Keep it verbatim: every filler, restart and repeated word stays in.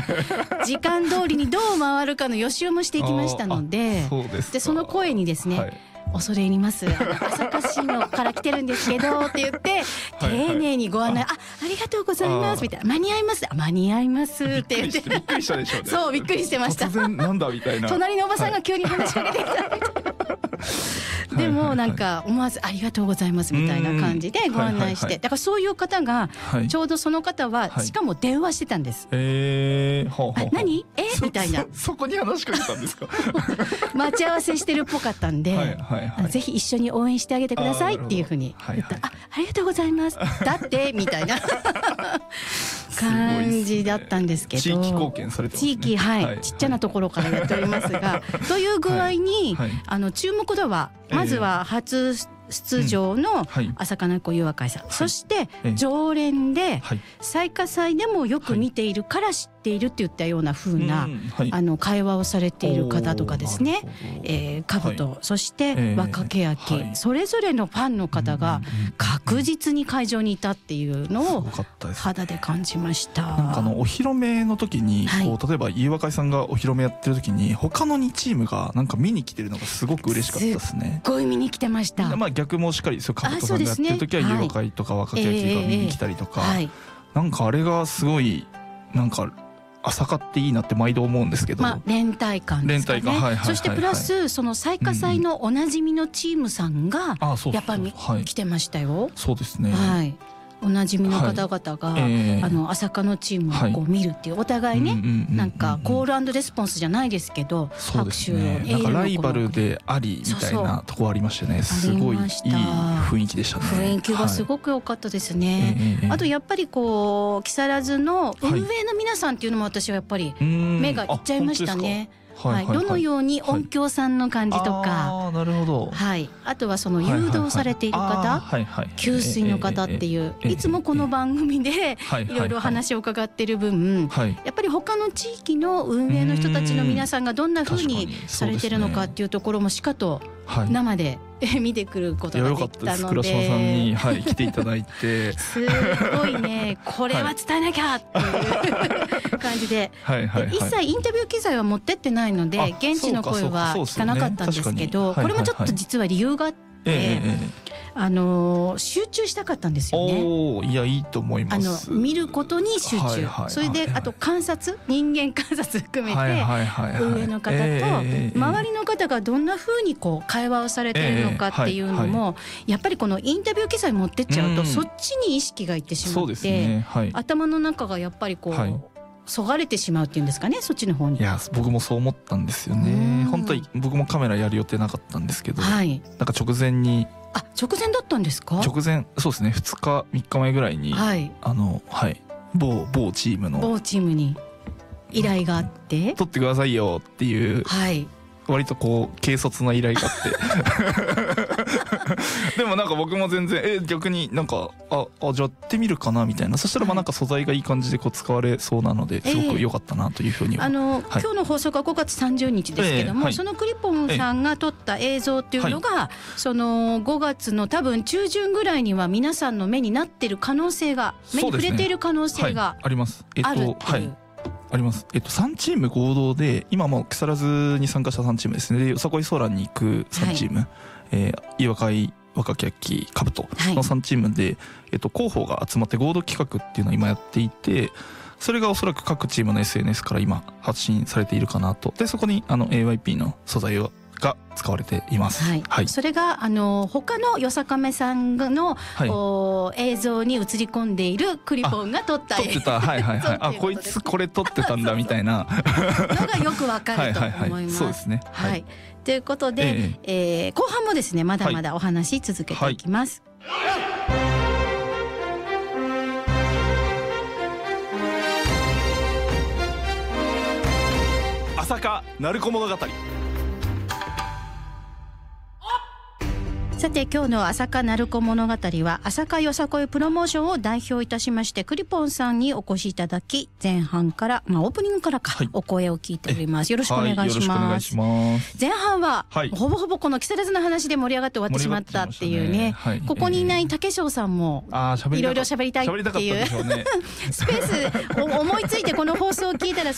時間通りにどう回るかの予習もしていきましたので、 そうですか。 でその声にですね、 はい、 恐れ入ります、あの朝霞市のから来てるんですけどって言って丁寧にご案内、あ、ありがとうございますみたいな、間に合います、あ、間に合いますって言ってびっくりしたでしょうね。 そうびっくりしてました。 突然なんだみたいな、 隣のおばさんが急に話しかけてきたみたいな、でもなんか思わずありがとうございますみたいな感じでご案内して、だからそういう方がちょうどその方はしかも電話してたんです。 ええ、ほうほうほう、 あ、何えみたいな、 そこに話しかけたんですか。 待ち合わせしてるっぽかったんで、 はいはいはい、 ぜひ一緒に応援してあげてくださいっていうふうに言った。あ、ありがとうございます、だってみたいな感じだったんですけど、 地域貢献されてますね。 地域、はい、はい、ちっちゃなところからやっておりますが、という具合に、はいはい、あの注目度はまずは初出場の朝霞なるこ友和会さん、はい、そして常連で彩華祭でもよく見ているから知っているっていったような風な、はい、あの会話をされている方とかですね、えー、兜、はい、そして若欅、えーはい、それぞれのファンの方が確実に会場にいたっていうのを肌で感じました。 なんかあのお披露目の時にこう、例えば友和会さんがお披露目やってる時に他のにチームがなんか見に来てるのがすごく嬉しかったですね。 すっごい見に来てました。 まあ逆もしっかりですよ。兜さんがやってる時は友和会とか若欅が見に来たりとか、はい、なんかあれがすごいなんか朝霞っていいなって毎度思うんですけど、 まあ、連帯感ですかね。はいはいはいはい、そしてプラスその彩華祭のおなじみのチームさんがやっぱり来てましたよ。 そうですね、 はい、おなじみの方々が、はい、えー、あの朝霞のチームをこう見るっていう、はい、お互いね、なんかコール&レスポンスじゃないですけど、拍手を、ね、 なんかライバルでありみたいなところありましたね。すごいいい雰囲気でしたね。 雰囲気がすごく良かったですね。はい、あとやっぱりこう木更津の運営の皆さんっていうのも私はやっぱり目がいっちゃいましたね。はい、どのように音響さんの感じとか、 はい、あ、なるほど、 はい、あとはその誘導されている方、給水の方っていう、いつもこの番組でいろいろお話を伺ってる分、やっぱり他の地域の運営の人たちの皆さんがどんな風にされてるのかっていうところもしかと生で見てくることができたので、 倉島さんに、はい、来ていただいてすごいね、これは伝えなきゃっていう感じで、はいはい、はい、一切インタビュー機材は持ってってないので現地の声は聞かなかったんですけど、これもちょっと実は理由があって、えーあの集中したかったんですよね。 お、いや、いいと思います。 あの見ることに集中、はいはいはいはい、それであと観察、人間観察含めて、はいはいはいはい、運営の方と、えー、周りの方がどんな風にこう会話をされているのかっていうのも、えーはいはい、やっぱりこのインタビュー機材持ってっちゃうと、うん、そっちに意識がいってしまって、ね、はい、頭の中がやっぱりこう、はい、そがれてしまうっていうんですかね、そっちの方に。 いや、僕もそう思ったんですよね。本当に僕もカメラやる予定なかったんですけど、はい、なんか直前に、 あ、直前だったんですか。 直前、そうですね、ふつかみっかまえぐらいに、はい、あの、はい、某某チームの某チームに依頼があって撮ってくださいよっていう、はい、割とこう軽率な依頼があってでもなんか僕も全然え逆になんかああじゃあやってみるかなみたいな。そしたらまあなんか素材がいい感じでこう使われそうなのですごく良かったなというふうには、 えー、あの、はい、今日の放送がごがつさんじゅうにちですけども、えーはい、そのクリポンさんが撮った映像っていうのが、はい、そのごがつの多分中旬ぐらいには皆さんの目になってる可能性が、目に触れている可能性が、 はい、あります。 えっと、あるっていう、はい、 あります。えっと、さんチーム合同で今も木更津に参加したさんチームですね。でよさこいソーランに行くさんチーム、はい、えー、岩会若欅兜のさんチームで、はい、えっと、広報が集まって合同企画っていうのを今やっていて、それがおそらく各チームの エスエヌエス から今発信されているかなと。でそこにあの エーワイピー の素材をが使われています。はい、はい、それがあの他のよさかめさんの、はい、お映像に映り込んでいるクリポンが撮った撮ってた、はいはいはい、あ、こいつこれ撮ってたんだみたいなのがよくわかると思います。はいはいはい、 そうですね。はい、はい、 ということで、えーえー、後半もですねまだまだお話続けていきます。はいはい、 朝霞鳴子物語。 さて今日の朝霞鳴子物語は朝霞よさこいプロモーションを代表いたしましてクリポンさんにお越しいただき、前半から、まあ、オープニングからか、はい、お声を聞いております。よろしくお願いします。はい、よろしくお願いします。前半は、はい、ほぼほぼこの木更津の話で盛り上がって終わってしまったっていうね、はい、ここにいない竹翔さんもいろいろ喋りたいっていうスペースを思いついてこの放送を聞いたら